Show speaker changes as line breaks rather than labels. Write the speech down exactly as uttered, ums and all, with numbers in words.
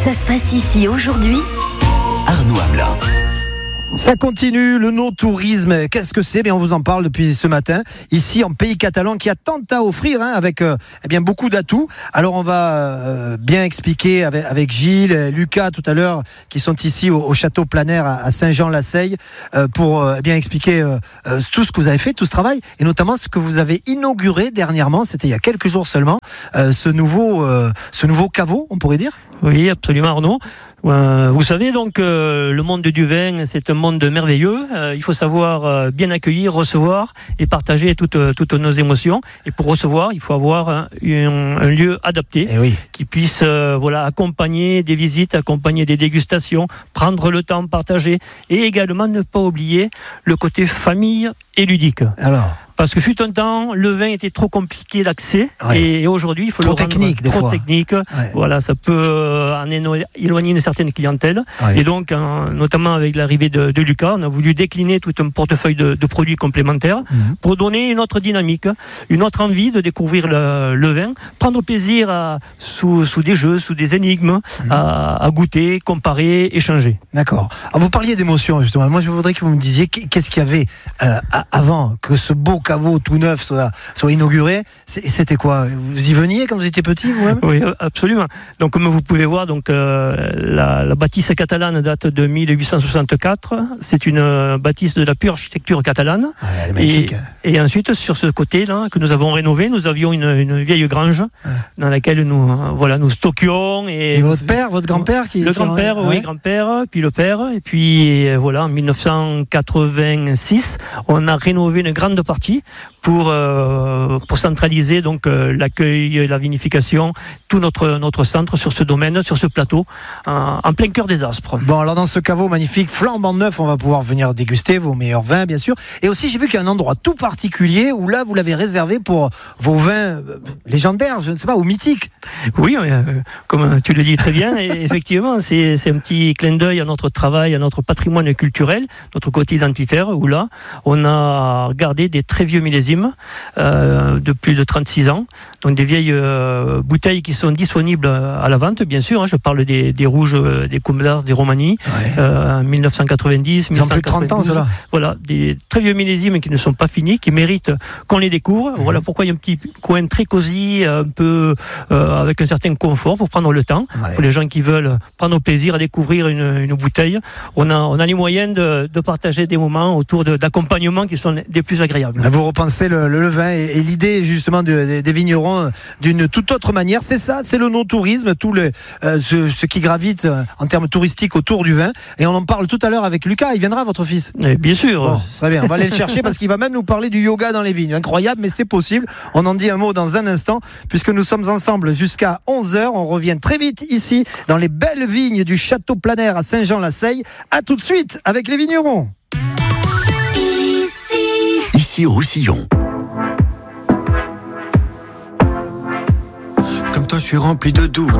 Ça se passe ici aujourd'hui.
Arnaud Hamelin.
Ça continue, le no-tourisme, qu'est-ce que c'est? Bien, on vous en parle depuis ce matin, ici en pays catalan, qui a tant à offrir, hein, avec euh, eh bien, beaucoup d'atouts. Alors on va euh, bien expliquer avec, avec Gilles, Lucas tout à l'heure, qui sont ici au, au château Planaire à, à Saint-Jean-la-Seille, euh, pour euh, bien expliquer euh, euh, tout ce que vous avez fait, tout ce travail, et notamment ce que vous avez inauguré dernièrement, c'était il y a quelques jours seulement, euh, ce, nouveau, euh, ce nouveau caveau, on pourrait dire?
Oui, absolument, Arnaud. Euh, vous savez donc, euh, le monde du vin, c'est un monde merveilleux. Euh, il faut savoir euh, bien accueillir, recevoir et partager toutes, toutes nos émotions. Et pour recevoir, il faut avoir un, un, un lieu adapté,
eh oui.
qui puisse euh, voilà, accompagner des visites, accompagner des dégustations, prendre le temps, partager, et également ne pas oublier le côté famille et ludique.
Alors
Parce que fut un temps, le vin était trop compliqué d'accès,
ouais.
et aujourd'hui, il faut
trop
le rendre
technique, des
trop
fois.
technique.
Ouais.
Voilà, ça peut en éloigner une certaine clientèle.
Ouais.
Et donc, hein, notamment avec l'arrivée de, de Lucas, on a voulu décliner tout un portefeuille de, de produits complémentaires mmh. pour donner une autre dynamique, une autre envie de découvrir le, le vin, prendre plaisir à, sous, sous des jeux, sous des énigmes, mmh. à, à goûter, comparer, échanger.
D'accord. Alors, vous parliez d'émotion, justement. Moi, je voudrais que vous me disiez qu'est-ce qu'il y avait euh, avant que ce beau caveau tout neuf soit, soit inauguré. C'était quoi? Vous y veniez quand vous étiez petit, vous-même?
Oui, absolument. Donc, comme vous pouvez voir, donc, euh, la, la bâtisse catalane date de mille huit cent soixante-quatre. C'est une euh, bâtisse de la pure architecture catalane.
Ouais, elle est magnifique.
Et, et ensuite, sur ce côté-là, que nous avons rénové, nous avions une, une vieille grange ouais. dans laquelle nous, euh, voilà, nous stockions. Et,
et votre père, votre grand-père qui,
Le
qui
grand-père,
en...
oui,
ouais.
grand-père, puis le père. Et puis, euh, voilà, en mille neuf cent quatre-vingt-six, on a rénové une grande partie pour, euh, pour centraliser donc, euh, l'accueil, la vinification, tout notre, notre centre sur ce domaine, sur ce plateau, en, en plein cœur des Aspres.
Bon, alors dans ce caveau magnifique, flambant neuf, on va pouvoir venir déguster vos meilleurs vins, bien sûr. Et aussi, j'ai vu qu'il y a un endroit tout particulier où là, vous l'avez réservé pour vos vins légendaires, je ne sais pas, ou mythiques.
Oui, euh, comme tu le dis très bien, et effectivement, c'est, c'est un petit clin d'œil à notre travail, à notre patrimoine culturel, notre côté identitaire, où là, on a gardé des très vieux millésimes euh, de plus de trente-six ans, donc des vieilles euh, bouteilles qui sont disponibles à la vente, bien sûr, hein, je parle des, des rouges, des Comblars, des Romani, ouais. euh, mille neuf cent quatre-vingt-dix,
ils ont plus de trente ans, cela.
Voilà, des très vieux millésimes qui ne sont pas finis, qui méritent qu'on les découvre. Mmh. Voilà pourquoi il y a un petit coin très cosy, un peu euh, avec un certain confort pour prendre le temps. Ouais. Pour les gens qui veulent prendre plaisir à découvrir une, une bouteille, on a, on a les moyens de, de partager des moments autour de, d'accompagnement qui sont des plus agréables.
Vous repensez le, le, le vin et, et l'idée justement de, de, des vignerons d'une toute autre manière, c'est ça, c'est le no-tourisme, tout le, euh, ce, ce qui gravite euh, en termes touristiques autour du vin. Et on en parle tout à l'heure avec Lucas, il viendra, votre fils?
Et bien sûr.
Bon, très bien, on va aller le chercher parce qu'il va même nous parler du yoga dans les vignes. Incroyable, mais c'est possible. On en dit un mot dans un instant, puisque nous sommes ensemble jusqu'à onze heures. On revient très vite ici, dans les belles vignes du château Planaire à Saint-Jean-la-Seille. À tout de suite avec les vignerons.
Ici, ici au Roussillon.
Comme toi, je suis rempli de doutes.